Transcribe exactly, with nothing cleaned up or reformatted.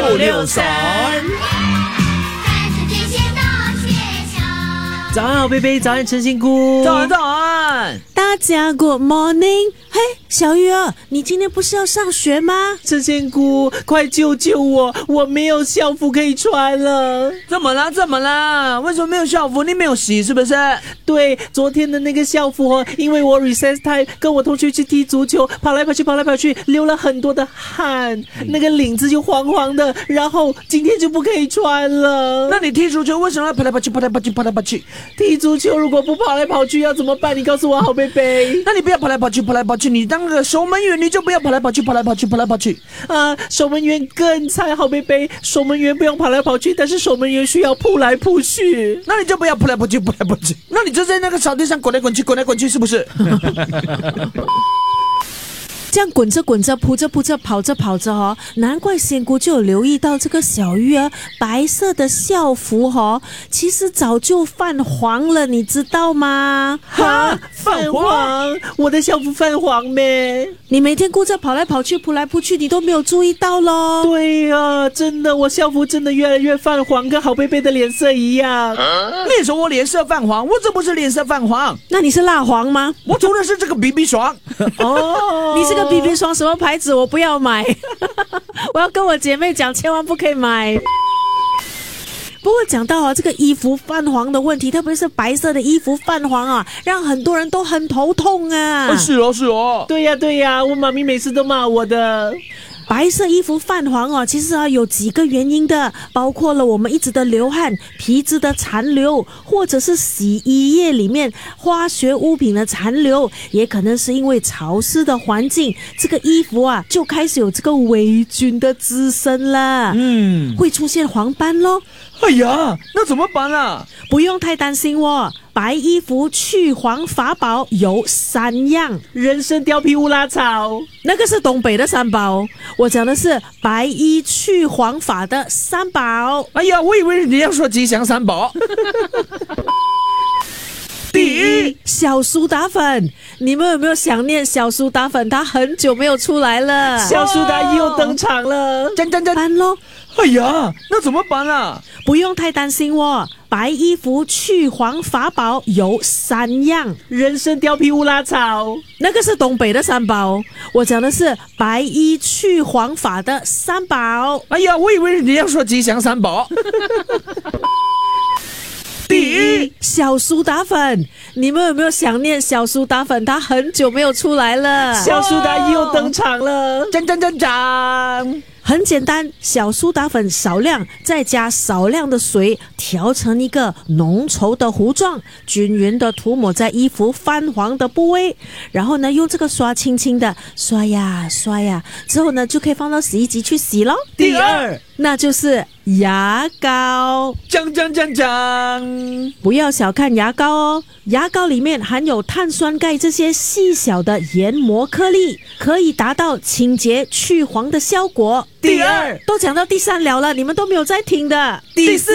六六三。早安，好贝贝，早安，陈新姑， 早安，早安， 大家 Good morning。嘿，小鱼儿，你今天不是要上学吗？ 陈仙姑，快救救我！我没有校服可以穿了。 怎么了？怎么了？为什么没有校服？你没有洗是不是？ 对，昨天的那个校服哦，因为我 recess time 跟我同学去踢足球，跑来跑去，跑来跑去，流了很多的汗，那个领子就黄黄的，然后今天就不可以穿了。 那你踢足球为什么要跑来跑去，跑来跑去，跑来跑去？ 踢足球如果不跑来跑去要怎么办？你告诉我，好贝贝。 那你不要跑来跑去，跑来跑去，你当个守门员，你就不要跑来跑去，跑来跑去，跑来跑去啊！守门员更惨，好贝贝。守门员不用跑来跑去，但是守门员需要扑来扑去。 那你就不要扑来扑去，扑来扑去。那你就在那个草地上滚来滚去，滚来滚去，是不是？ 这样滚着滚着，扑着扑着，跑着跑着哦，难怪仙姑就有留意到这个小鱼儿白色的校服哦，其实早就泛黄了，你知道吗？ 哈，泛黄？我的校服泛黄咩？ 你每天顾着跑来跑去，扑来扑去，你都没有注意到咯。 对啊，真的，我校服真的越来越泛黄，跟好贝贝的脸色一样。 你说我脸色泛黄，我这不是脸色泛黄， 那你是蜡黄吗？ 我涂的是这个 B B 霜。 哦，你这个 B B 霜什么牌子？我不要买。我要跟我姐妹讲，千万不可以买。不过讲到啊，这个衣服泛黄的问题，特别是白色的衣服泛黄啊，让很多人都很头痛啊。 啊是哦，是哦。 对呀、啊，对呀、啊，我妈咪每次都骂我的。 白色衣服泛黄哦，其实啊有几个原因的，包括了我们一直的流汗、皮脂的残留，或者是洗衣液里面化学物品的残留，也可能是因为潮湿的环境，这个衣服啊就开始有这个霉菌的滋生了，嗯，会出现黄斑咯。 哎呀，那怎么办啊？ 不用太担心哦，白衣服去黄法宝有三样： 人参、貂皮、乌拉草， 那个是东北的三宝，我讲的是白衣去黄法的三宝。 哎呀，我以为你要说吉祥三宝。第一， 小苏打粉，你们有没有想念小苏打粉？它很久没有出来了， 小苏打又登场了， 真真真搬咯。 哎呀，那怎么办啊？ 不用太担心哦，白衣服去黄法宝有三样： 人参、貂皮、乌拉草， 那个是东北的三宝，我讲的是白衣去黄法的三宝。 哎呀，我以为你要说吉祥三宝。第一， 小苏打粉，你们有没有想念小苏打粉？它很久没有出来了， 小苏打又登场了， 真真真真。 很简单，小苏打粉少量，再加少量的水，调成一个浓稠的糊状，均匀的涂抹在衣服泛黄的部位，然后呢，用这个刷轻轻的刷呀刷呀，之后呢，就可以放到洗衣机去洗咯。 第二， 那就是牙膏。 讲讲讲讲， 不要小看牙膏哦，牙膏里面含有碳酸钙这些细小的研磨颗粒，可以达到清洁去黄的效果。 第二， 都讲到第三了了，你们都没有在听的。 第四。